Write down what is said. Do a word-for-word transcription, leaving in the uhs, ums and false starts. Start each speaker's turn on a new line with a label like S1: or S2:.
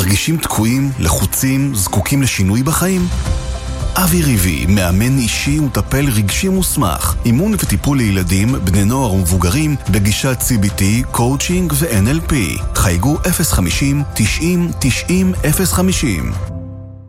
S1: מרגישים תקועים, לחוצים, זקוקים לשינוי בחיים? אבי ריבי, מאמן אישי וטפל רגשי מוסמך, אימון וטיפול לילדים, בני נוער ומבוגרים, בגישת סי בי טי, קואוצ'ינג ו-אן אל פי. חייגו אפס חמישים תשעים תשעים אפס חמישים.